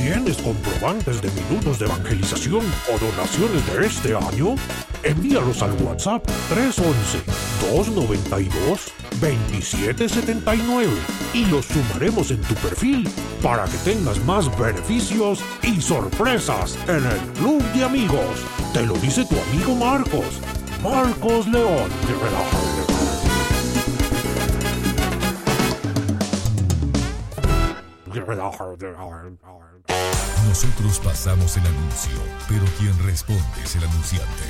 ¿Tienes comprobantes de minutos de evangelización o donaciones de este año? Envíalos al WhatsApp 311-292-2779 y los sumaremos en tu perfil para que tengas más beneficios y sorpresas en el Club de Amigos. Te lo dice tu amigo Marcos. Marcos León. Nosotros pasamos el anuncio, pero quien responde es el anunciante.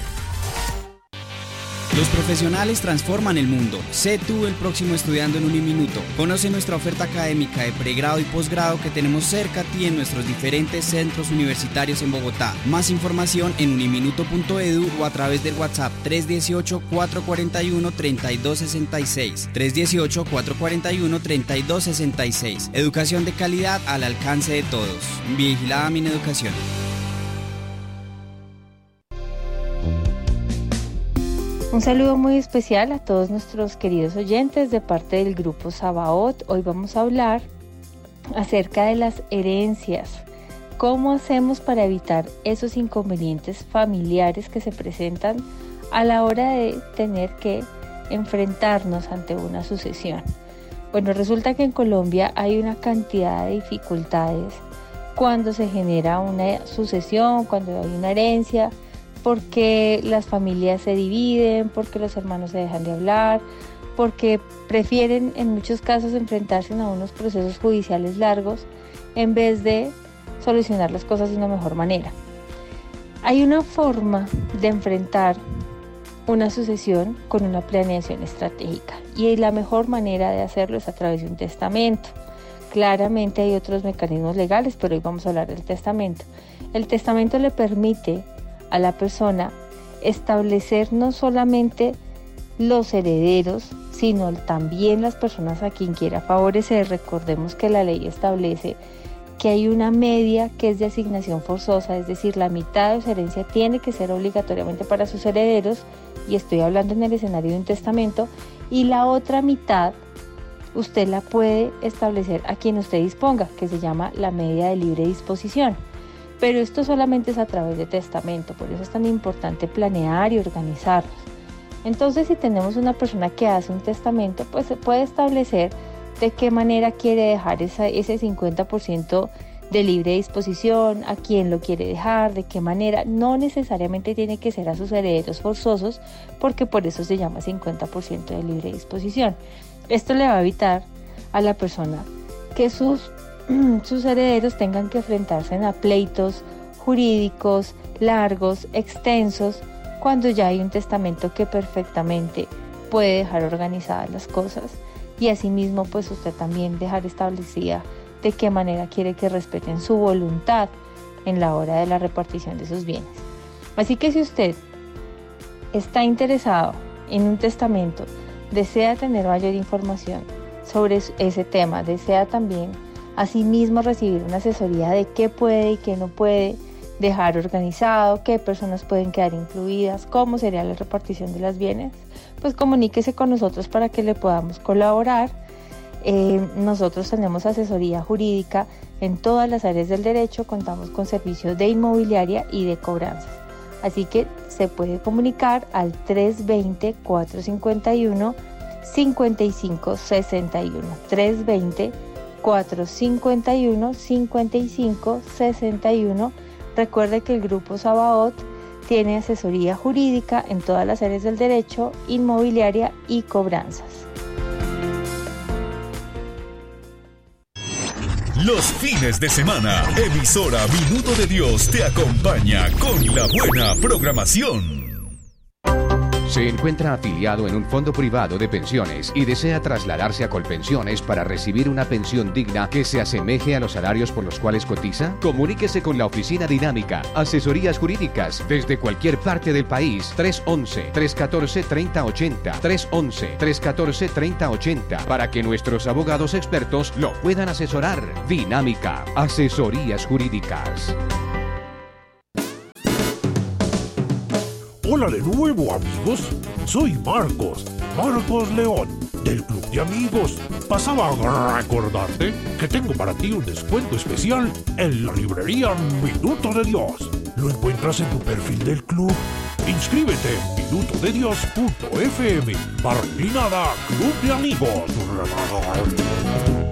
Los profesionales transforman el mundo. Sé tú el próximo estudiando en Uniminuto. Conoce nuestra oferta académica de pregrado y posgrado que tenemos cerca a ti en nuestros diferentes centros universitarios en Bogotá. Más información en uniminuto.edu o a través del WhatsApp 318-441-3266. 318-441-3266. Educación de calidad al alcance de todos. Vigilada Mineducación. Un saludo muy especial a todos nuestros queridos oyentes de parte del grupo Sabaoth. Hoy vamos a hablar acerca de las herencias. ¿Cómo hacemos para evitar esos inconvenientes familiares que se presentan a la hora de tener que enfrentarnos ante una sucesión? Bueno, resulta que en Colombia hay una cantidad de dificultades cuando se genera una sucesión, cuando hay una herencia, porque las familias se dividen, porque los hermanos se dejan de hablar, porque prefieren en muchos casos enfrentarse a unos procesos judiciales largos en vez de solucionar las cosas de una mejor manera. Hay una forma de enfrentar una sucesión con una planeación estratégica y la mejor manera de hacerlo es a través de un testamento. Claramente hay otros mecanismos legales, pero hoy vamos a hablar del testamento. El testamento le permite a la persona establecer no solamente los herederos, sino también las personas a quien quiera favorecer. Recordemos que la ley establece que hay una media que es de asignación forzosa, es decir, la mitad de su herencia tiene que ser obligatoriamente para sus herederos, y estoy hablando en el escenario de un testamento, y la otra mitad usted la puede establecer a quien usted disponga, que se llama la media de libre disposición. Pero esto solamente es a través de testamento, por eso es tan importante planear y organizarnos. Entonces, si tenemos una persona que hace un testamento, pues se puede establecer de qué manera quiere dejar ese 50% de libre disposición, a quién lo quiere dejar, de qué manera. No necesariamente tiene que ser a sus herederos forzosos, porque por eso se llama 50% de libre disposición. Esto le va a evitar a la persona que sus herederos tengan que enfrentarse a pleitos jurídicos largos, extensos, cuando ya hay un testamento que perfectamente puede dejar organizadas las cosas, y asimismo pues usted también dejar establecida de qué manera quiere que respeten su voluntad en la hora de la repartición de sus bienes. Así que si usted está interesado en un testamento, desea tener mayor información sobre ese tema, desea también asimismo recibir una asesoría de qué puede y qué no puede dejar organizado, qué personas pueden quedar incluidas, cómo sería la repartición de los bienes, pues comuníquese con nosotros para que le podamos colaborar. Nosotros tenemos asesoría jurídica en todas las áreas del derecho, contamos con servicios de inmobiliaria y de cobranzas. Así que se puede comunicar al 320-451-5561, 320-451-5561. Recuerde que el Grupo Sabaoth tiene asesoría jurídica en todas las áreas del derecho, inmobiliaria y cobranzas. Los fines de semana, emisora Minuto de Dios te acompaña con la buena programación. Se encuentra afiliado en un fondo privado de pensiones y desea trasladarse a Colpensiones para recibir una pensión digna que se asemeje a los salarios por los cuales cotiza. Comuníquese con la Oficina Dinámica, asesorías jurídicas desde cualquier parte del país. 311-314-3080, 311-314-3080, para que nuestros abogados expertos lo puedan asesorar. Dinámica, asesorías jurídicas. Hola de nuevo, amigos. Soy Marcos León. del Club de Amigos. Pasaba a recordarte que tengo para ti un descuento especial en la librería Minuto de Dios. Lo encuentras en tu perfil del club. Inscríbete en minutodedios.fm /Club de Amigos.